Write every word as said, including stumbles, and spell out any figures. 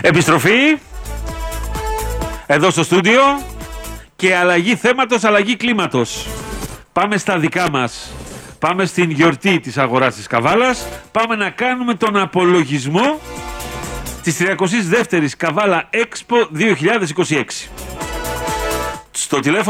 Επιστροφή εδώ στο στούντιο και αλλαγή θέματος, αλλαγή κλίματος. Πάμε στα δικά μας. Πάμε στην γιορτή της αγοράς της Καβάλας. Πάμε να κάνουμε τον απολογισμό της τριακοστή δεύτερης Καβάλα Expo δύο χιλιάδες είκοσι έξι. Στο τηλέφωνο